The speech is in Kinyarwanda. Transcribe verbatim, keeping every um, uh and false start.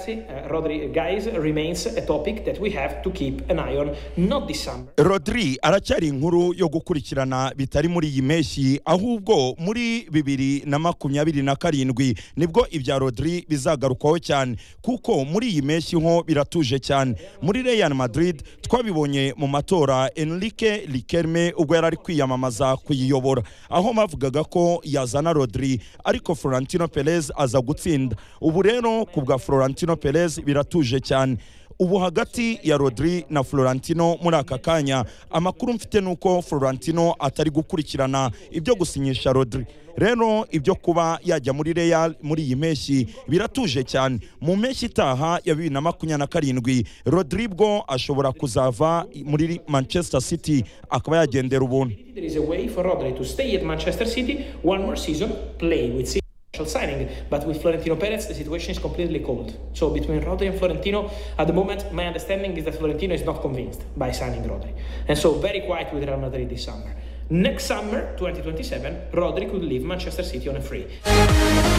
ragazzi, uh, Rodri, guys, remains a topic that we have to keep an eye on, not this summer. Rodri aracyari inkuru yo gukurikirana bitari muri iyi mpeshyi, ahubwo muri bibiri na makumyabiri na karindwi nibwo ibya Rodri bizagarukwaho cyane, kuko muri iyi mpeshyi ho biratuje cyane. Muri Real Madrid twabibonye mu matora Enrique Riquelme ubwo yari ari kwiyamamaza kuyiyobora, aho bavugaga ko yazana Rodri ariko Florentino Perez aza gutsinda. Ubu rero kubwa Florentino Perez biratuje cyane. Ubu hagati ya Rodri na Florentino muri aka kanya amakuru mfite nuko Florentino atari gukurikirana ibyo gusinyisha Rodri. Rero ibyo kuba yajya muri Real muri iyi mpeshyi biratuje cyane. Mu mpeshyi itaha ya bibiri na makumyabiri na karindwi Rodri bwo ashobora kuzava muri Manchester City akaba yagendera ubuntu. There is a way for Rodri to stay at Manchester City one more season, play with City. Signing, but with Florentino Perez the situation is completely cold. So between Rodri and Florentino at the moment, my understanding is that Florentino is not convinced by signing Rodri, and so very quiet with Real Madrid this summer. Next summer twenty twenty-seven, Rodri could leave Manchester City on a free.